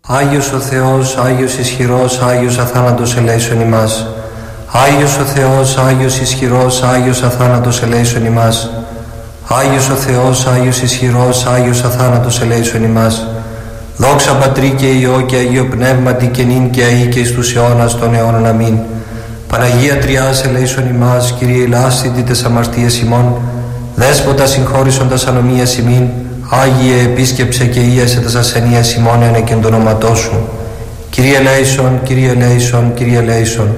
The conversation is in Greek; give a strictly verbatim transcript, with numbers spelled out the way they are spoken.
Άγιος ο Θεός, Άγιος ισχυρός, Άγιος αθάνατος ελέησον ημάς. Άγιος ο Θεός, Άγιος ισχυρός, Άγιος αθάνατος ελέησον ημάς. Άγιος ο Θεός, Άγιος ισχυρός, Άγιος αθάνατος ελέησον ημάς. Δόξα Πατρί και Υιό και Αγίο Πνεύματι και νυν και αεί και εις τους αιώνας των αιώνων. Αμήν. Παναγία Τριάς ελέησον ημάς, Kyrie ελάσσητη τες αμαρτίες ημών, Δέσποτα συγχώρησον τας ανομίας ημίν, Άγιε επίσκεψε και ίασε τας ασθενείας ημών ένεκεν το όνοματό σου. Kyrie ελέησον, Kyrie ελέησον, Kyrie ελέησον.